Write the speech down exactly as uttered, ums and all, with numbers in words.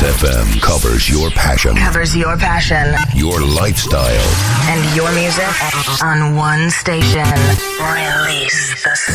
Release F M covers your passion. Covers your passion. Your lifestyle. And your music on one station. Release the